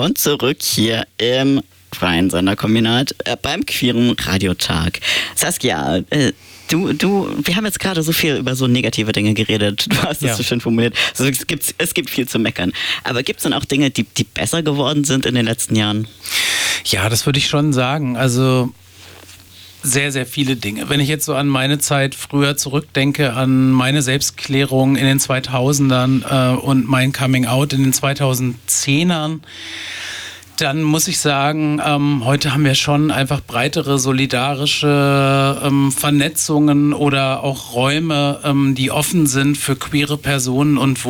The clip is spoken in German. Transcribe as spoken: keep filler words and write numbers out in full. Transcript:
und zurück hier im freien Senderkombinat äh, beim queeren Radiotag. Saskia, äh, du, du, wir haben jetzt gerade so viel über so negative Dinge geredet. Du hast es Ja. so schön formuliert. Also es, gibt, es gibt viel zu meckern. Aber gibt es dann auch Dinge, die, die besser geworden sind in den letzten Jahren? Ja, das würde ich schon sagen. Also sehr, sehr viele Dinge. Wenn ich jetzt so an meine Zeit früher zurückdenke, an meine Selbstklärung in den zweitausendern äh, und mein Coming Out in den zweitausendzehnern, dann muss ich sagen, ähm, heute haben wir schon einfach breitere solidarische ähm, Vernetzungen oder auch Räume, ähm, die offen sind für queere Personen und wo